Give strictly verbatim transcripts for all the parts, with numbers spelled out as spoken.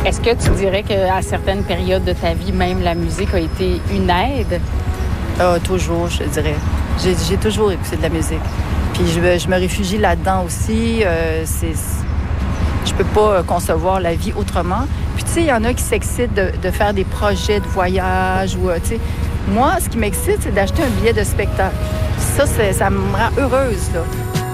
Est-ce que tu dirais qu'à certaines périodes de ta vie, même la musique a été une aide? Ah, toujours, je dirais. J'ai, j'ai toujours écouté de la musique. Puis je, je me réfugie là-dedans aussi. Euh, c'est, je peux pas concevoir la vie autrement. Puis tu sais, il y en a qui s'excitent de, de faire des projets de voyage. Ou, tu sais, moi, ce qui m'excite, c'est d'acheter un billet de spectacle. Ça, c'est, ça me rend heureuse, là.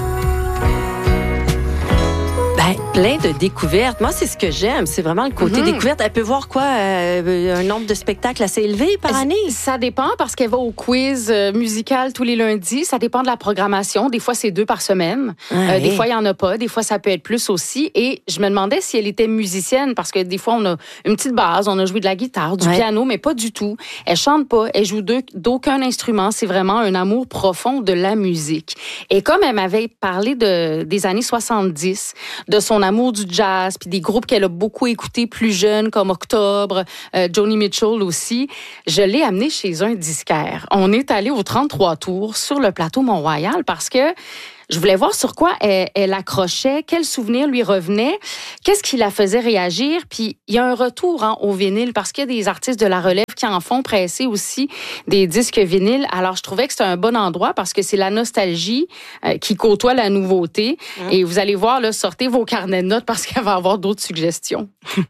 Ben, plein de découvertes. Moi, c'est ce que j'aime. C'est vraiment le côté mm-hmm. découverte. Elle peut voir quoi? Euh, un nombre de spectacles assez élevé par année? Ça dépend parce qu'elle va au quiz euh, musical tous les lundis. Ça dépend de la programmation. Des fois, c'est deux par semaine. Ah, euh, oui. Des fois, il n'y en a pas. Des fois, ça peut être plus aussi. Et je me demandais si elle était musicienne parce que des fois, on a une petite base. On a joué de la guitare, du ouais. piano, mais pas du tout. Elle chante pas. Elle joue de, d'aucun instrument. C'est vraiment un amour profond de la musique. Et comme elle m'avait parlé de, des années soixante-dix, de son amour du jazz, puis des groupes qu'elle a beaucoup écoutés plus jeunes, comme Octobre, euh, Joni Mitchell aussi, je l'ai amenée chez un disquaire. On est allé au trente-trois Tours, sur le plateau Mont-Royal, parce que je voulais voir sur quoi elle, elle accrochait, quels souvenirs lui revenaient, qu'est-ce qui la faisait réagir. Puis il y a un retour hein, au vinyle parce qu'il y a des artistes de la relève qui en font presser aussi des disques vinyles. Alors je trouvais que c'était un bon endroit parce que c'est la nostalgie euh, qui côtoie la nouveauté. Mmh. Et vous allez voir, là, sortez vos carnets de notes parce qu'elle va avoir d'autres suggestions.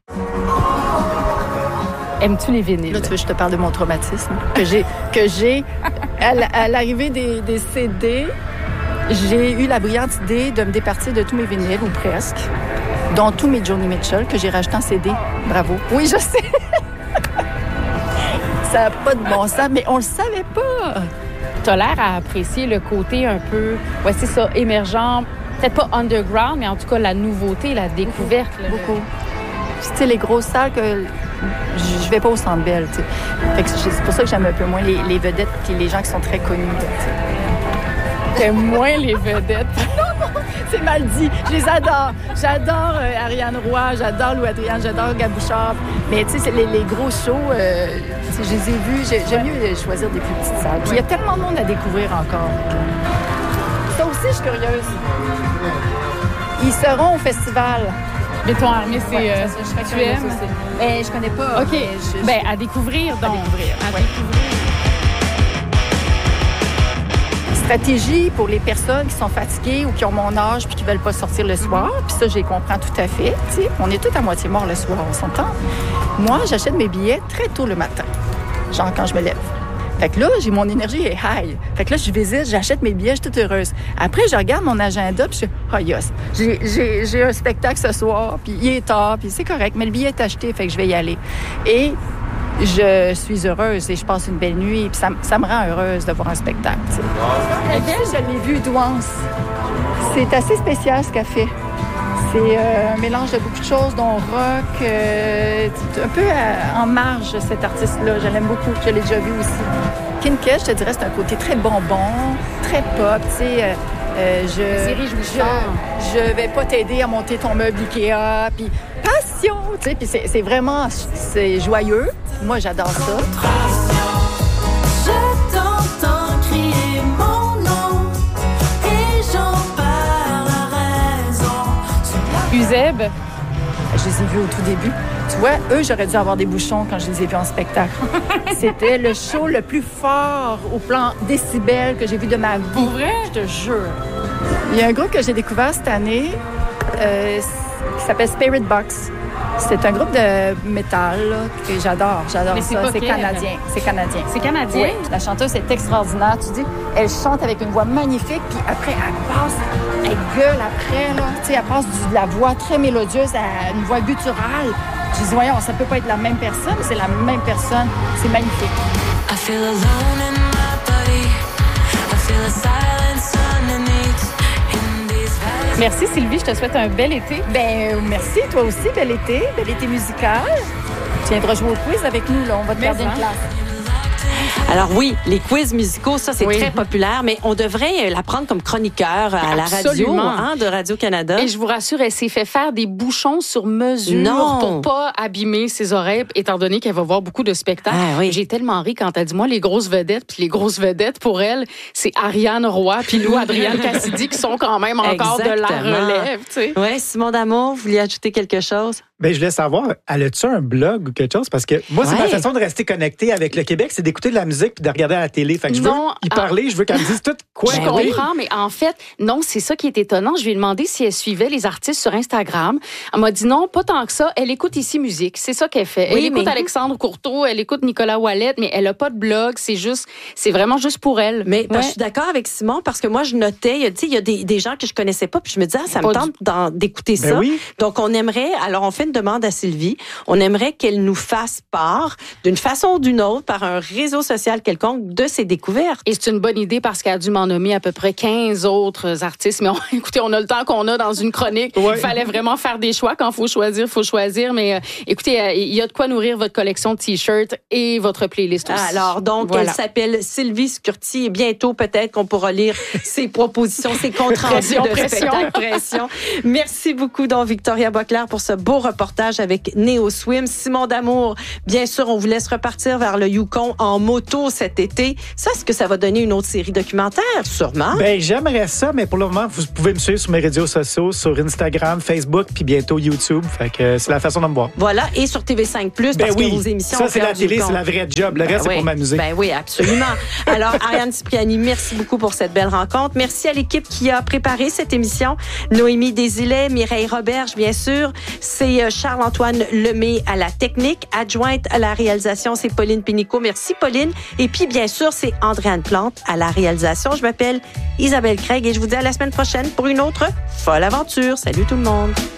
Aimes-tu les vinyles? Là, tu veux que je te parle de mon traumatisme que j'ai, que j'ai à, à l'arrivée des, des C D. J'ai eu la brillante idée de me départir de tous mes vinyles, ou presque, dont tous mes Joni Mitchell, que j'ai racheté en C D. Bravo. Oui, je sais. Ça n'a pas de bon sens, mais on le savait pas. Tu as l'air à apprécier le côté un peu, ouais, c'est ça, émergent, peut-être pas underground, mais en tout cas la nouveauté, la découverte. Beaucoup. Là, beaucoup. Puis, tu sais, les grosses salles que je vais pas au Centre Bell, tu sais. Fait que c'est pour ça que j'aime un peu moins les, les vedettes et les gens qui sont très connus, tu sais. T'aimes moins les vedettes. Non, non, c'est mal dit. Je les adore. J'adore euh, Ariane Roy, j'adore Lou Adrienne, j'adore Gabouchard. Mais tu sais, c'est les, les gros shows, euh, je les ai vus. J'ai, j'aime mieux choisir des plus petites salles. Puis il y a tellement de monde à découvrir encore. Ça aussi, je suis curieuse. Ils seront au festival. Béton Armé, c'est... Ouais, euh, ça, ça, je tu aimes? Ben, je connais pas. OK. Je, ben, à découvrir, donc. À découvrir, à ouais. découvrir. Stratégie pour les personnes qui sont fatiguées ou qui ont mon âge puis qui veulent pas sortir le soir. Puis ça, je les comprends tout à fait. T'sais, on est tous à moitié morts le soir, on s'entend. Moi, j'achète mes billets très tôt le matin, genre quand je me lève. Fait que là, j'ai mon énergie est high. Fait que là, je visite, j'achète mes billets, je suis toute heureuse. Après, je regarde mon agenda puis je suis « Ah, oh, yes, j'ai, j'ai, j'ai un spectacle ce soir, puis il est tard, puis c'est correct, mais le billet est acheté, fait que je vais y aller. » Et je suis heureuse et je passe une belle nuit. Puis ça, ça me rend heureuse de voir un spectacle. Laquelle je l'ai vu, Douance. C'est assez spécial ce qu'elle fait. C'est euh, un mélange de beaucoup de choses, dont rock, euh, un peu à, en marge, cet artiste-là. Je l'aime beaucoup, je l'ai déjà vu aussi. Kinke, je te dirais, c'est un côté très bonbon, très pop, tu sais. Euh, euh, je, je, je vais pas t'aider à monter ton meuble Ikea, puis passion, tu sais, puis c'est, c'est vraiment, c'est joyeux. Moi, j'adore ça. Je t'entends crier mon nom et j'en perds la raison. Uzeb, je les ai vus au tout début. Tu vois, eux, j'aurais dû avoir des bouchons quand je les ai vus en spectacle. C'était le show le plus fort au plan décibel que j'ai vu de ma vie. Pour vrai? Je te jure. Il y a un groupe que j'ai découvert cette année euh, qui s'appelle Spirit Box. C'est un groupe de métal là, que j'adore. J'adore Mais c'est ça. pas C'est quel? canadien. C'est canadien. C'est canadien? Oui. La chanteuse est extraordinaire. Tu dis, elle chante avec une voix magnifique, puis après, elle passe, elle gueule après, là. Tu sais, elle passe du, de la voix très mélodieuse à une voix gutturale. Je dis, voyons, ça peut pas être la même personne, c'est la même personne. C'est magnifique. I feel alone in my body. I feel a silence underneath. In these valleys. Merci Sylvie, je te souhaite un bel été. Ben, euh, merci, toi aussi, bel été, bel été musical. Tu viendras jouer au quiz avec nous, là, on va te Mais garder hein. une place. Alors oui, les quiz musicaux, ça, c'est Oui. très populaire, mais on devrait la prendre comme chroniqueur à la radio Absolument. hein, de Radio-Canada. Et je vous rassure, elle s'est fait faire des bouchons sur mesure Non. pour pas abîmer ses oreilles, étant donné qu'elle va voir beaucoup de spectacles. Ah oui. J'ai tellement ri quand elle dit, moi, les grosses vedettes, puis les grosses vedettes, pour elle, c'est Ariane Roy puis Lou Adrienne Cassidy qui sont quand même encore de la Exactement. relève, tu sais. Oui, Simon D'Amour, vous vouliez ajouter quelque chose? Ben, je voulais savoir, elle a-tu un blog ou quelque chose? Parce que moi, c'est Ouais. ma façon de rester connecté avec le Québec, c'est d'écouter de la musique puis de regarder à la télé. Fait que je veux Non, y ah. parler, je veux qu'elle me dise tout quoi. Je Ben oui. comprends, mais en fait, non, c'est ça qui est étonnant. Je lui ai demandé si elle suivait les artistes sur Instagram. Elle m'a dit non, pas tant que ça. Elle écoute Ici Musique. C'est ça qu'elle fait. Oui, elle écoute mais- Alexandre Courteau, elle écoute Nicolas Ouellet, mais elle a pas de blog. C'est juste, c'est vraiment juste pour elle. Mais parce que Ouais. je suis d'accord avec Simon parce que moi, je notais, il y a, tu sais, il y a des, des gens que je connaissais pas, puis je me disais, ah, ça me Pas tente d'en- d'écouter Ben ça. oui. Donc, on aimerait, alors on fait une demande à Sylvie, on aimerait qu'elle nous fasse part, d'une façon ou d'une autre, par un réseau social quelconque, de ses découvertes. Et c'est une bonne idée parce qu'elle a dû m'en nommer à peu près quinze autres artistes. Mais on, écoutez, on a le temps qu'on a dans une chronique. Ouais. Il fallait vraiment faire des choix. Quand il faut choisir, il faut choisir. Mais euh, écoutez, euh, il y a de quoi nourrir votre collection de T-shirts et votre playlist aussi. Alors, donc, Voilà. elle s'appelle Sylvie Scurti et bientôt, peut-être qu'on pourra lire ses propositions, ses comptes rendus Pression, de pression. spectacle pression. Merci beaucoup, donc, Victoria Boisclair, pour ce beau reportage avec Néo Swim. Simon D'Amour, bien sûr, on vous laisse repartir vers le Yukon en moto cet été. Ça, est-ce que ça va donner une autre série documentaire? Sûrement. Ben, j'aimerais ça, mais pour le moment, vous pouvez me suivre sur mes réseaux sociaux, sur Instagram, Facebook, puis bientôt YouTube. Fait que c'est la façon de me voir. Voilà, et sur T V cinq plus, Ben parce oui, que vos émissions ça ont c'est la perdu le télé, compte. c'est la vraie job. Le reste, Ben c'est oui. pour m'amuser. Ben oui, absolument. Alors, Ariane Cipriani, merci beaucoup pour cette belle rencontre. Merci à l'équipe qui a préparé cette émission. Noémie Desilets, Mireille Roberge, bien sûr. C'est euh, Charles-Antoine Lemay à la technique. Adjointe à la réalisation, c'est Pauline Pénicaud. Merci, Pauline. Et puis, bien sûr, c'est Andréane Plante à la réalisation. Je m'appelle Isabelle Craig et je vous dis à la semaine prochaine pour une autre folle aventure. Salut tout le monde.